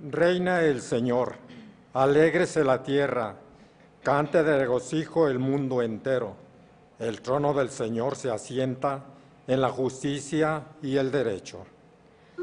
Reina el Señor, alégrese la tierra, cante de regocijo el mundo entero. El trono del Señor se asienta en la justicia y el derecho.